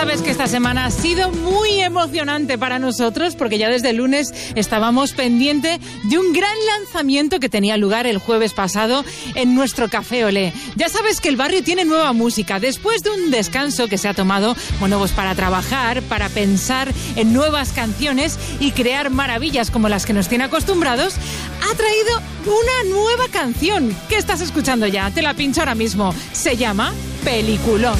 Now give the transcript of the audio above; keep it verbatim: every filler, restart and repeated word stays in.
sabes que esta semana ha sido muy emocionante para nosotros porque ya desde el lunes estábamos pendientes de un gran lanzamiento que tenía lugar el jueves pasado en nuestro Café Olé. Ya sabes que el barrio tiene nueva música. Después de un descanso que se ha tomado, bueno, pues para trabajar, para pensar en nuevas canciones y crear maravillas como las que nos tiene acostumbrados, ha traído una nueva canción que estás escuchando ya. Te la pincho ahora mismo. Se llama Peliculón.